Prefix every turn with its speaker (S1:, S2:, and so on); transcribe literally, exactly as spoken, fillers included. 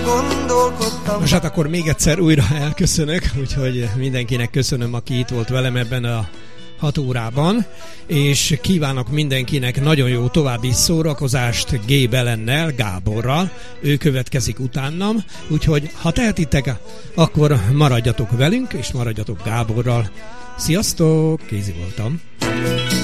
S1: gondolkodtam.
S2: Most hát akkor még egyszer újra elköszönök, úgyhogy mindenkinek köszönöm, aki itt volt velem ebben a hat órában, és kívánok mindenkinek nagyon jó további szórakozást G. Belennel, Gáborral, ő következik utánam, úgyhogy ha tehetitek, akkor maradjatok velünk, és maradjatok Gáborral. Sziasztok, Kézi voltam.